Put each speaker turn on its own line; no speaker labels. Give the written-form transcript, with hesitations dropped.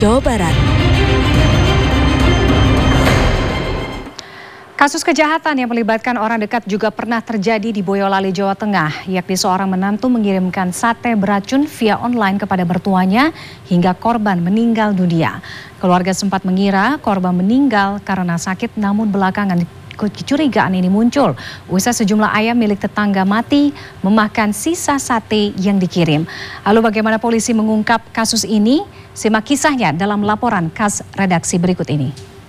Jawa Barat. Kasus kejahatan yang melibatkan orang dekat juga pernah terjadi di Boyolali, Jawa Tengah, yakni seorang menantu mengirimkan sate beracun via online kepada mertuanya hingga korban meninggal dunia. Keluarga sempat mengira korban meninggal karena sakit, namun belakangan kecurigaan ini muncul usai sejumlah ayam milik tetangga mati memakan sisa sate yang dikirim. Lalu bagaimana polisi mengungkap kasus ini? Simak kisahnya dalam laporan khas redaksi berikut ini.